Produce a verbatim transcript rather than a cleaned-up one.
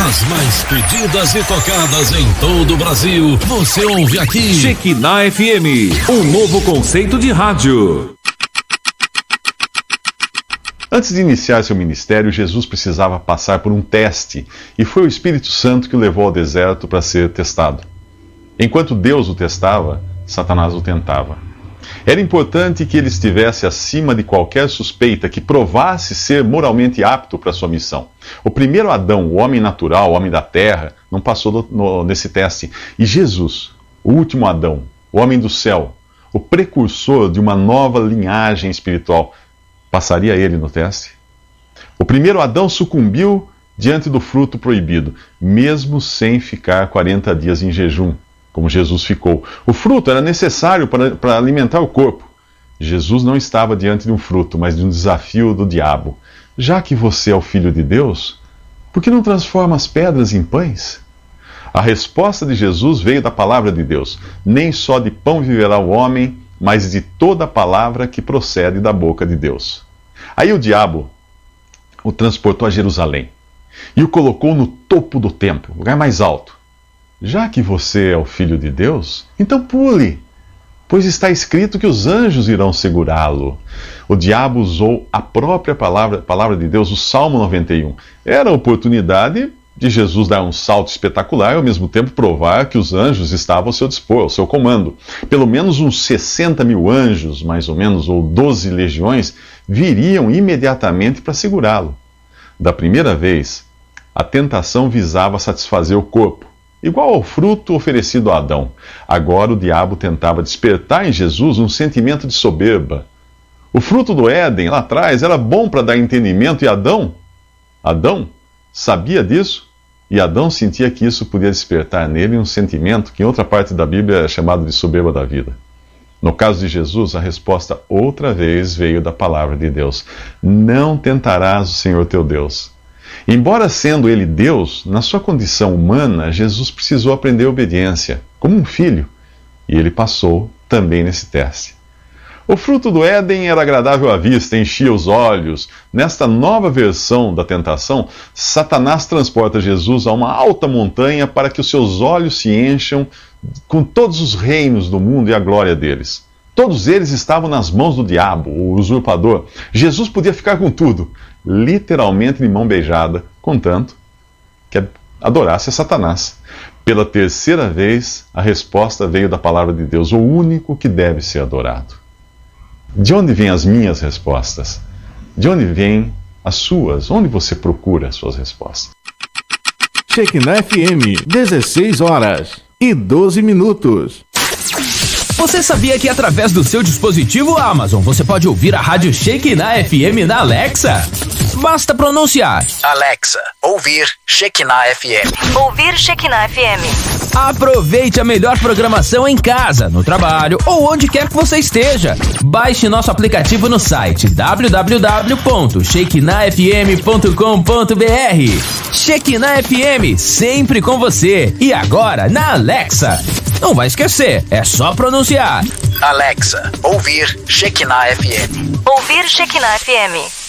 As mais pedidas e tocadas em todo o Brasil, você ouve aqui. Shekinah F M, um novo conceito de rádio. Antes de iniciar seu ministério, Jesus precisava passar por um teste, e foi o Espírito Santo que o levou ao deserto para ser testado. Enquanto Deus o testava, Satanás o tentava. Era importante que ele estivesse acima de qualquer suspeita que provasse ser moralmente apto para sua missão. O primeiro Adão, o homem natural, o homem da terra, não passou no, no, nesse teste. E Jesus, o último Adão, o homem do céu, o precursor de uma nova linhagem espiritual, passaria ele no teste? O primeiro Adão sucumbiu diante do fruto proibido, mesmo sem ficar quarenta dias em jejum, como Jesus ficou. O fruto era necessário para, para alimentar o corpo. Jesus não estava diante de um fruto, mas de um desafio do diabo. Já que você é o Filho de Deus, por que não transforma as pedras em pães? A resposta de Jesus veio da palavra de Deus. Nem só de pão viverá o homem, mas de toda a palavra que procede da boca de Deus. Aí o diabo o transportou a Jerusalém e o colocou no topo do templo, lugar mais alto. Já que você é o Filho de Deus, então pule, pois está escrito que os anjos irão segurá-lo. O diabo usou a própria palavra, palavra de Deus, o Salmo noventa e um. Era a oportunidade de Jesus dar um salto espetacular e ao mesmo tempo provar que os anjos estavam ao seu dispor, ao seu comando. Pelo menos uns sessenta mil anjos, mais ou menos, ou doze legiões, viriam imediatamente para segurá-lo. Da primeira vez, a tentação visava satisfazer o corpo, igual ao fruto oferecido a Adão. Agora o diabo tentava despertar em Jesus um sentimento de soberba. O fruto do Éden, lá atrás, era bom para dar entendimento e Adão, Adão sabia disso, e Adão sentia que isso podia despertar nele um sentimento que em outra parte da Bíblia é chamado de soberba da vida. No caso de Jesus, a resposta outra vez veio da palavra de Deus. Não tentarás o Senhor teu Deus. Embora sendo ele Deus, na sua condição humana, Jesus precisou aprender obediência, como um filho, e ele passou também nesse teste. O fruto do Éden era agradável à vista, enchia os olhos. Nesta nova versão da tentação, Satanás transporta Jesus a uma alta montanha para que os seus olhos se encham com todos os reinos do mundo e a glória deles. Todos eles estavam nas mãos do diabo, o usurpador. Jesus podia ficar com tudo, literalmente de mão beijada, contanto que adorasse a Satanás. Pela terceira vez, a resposta veio da palavra de Deus, o único que deve ser adorado. De onde vêm as minhas respostas? De onde vêm as suas? Onde você procura as suas respostas? Shekinah F M, dezesseis horas e doze minutos. Você sabia que através do seu dispositivo Amazon você pode ouvir a rádio Shekinah F M na Alexa? Basta pronunciar: Alexa, ouvir Shekinah F M. Ouvir Shekinah F M. Aproveite a melhor programação em casa, no trabalho ou onde quer que você esteja. Baixe nosso aplicativo no site w w w ponto shekinah f m ponto com ponto b r. Shekinah F M, sempre com você. E agora na Alexa. Não vai esquecer, é só pronunciar: Alexa, ouvir Shekinah F M. Ouvir Shekinah F M.